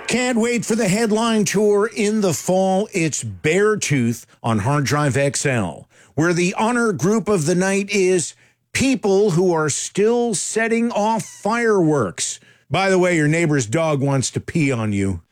Can't wait for the headline tour in the fall. It's Beartooth on Hard Drive XL, where the honor group of the night is people who are still setting off fireworks. By the way, your neighbor's dog wants to pee on you.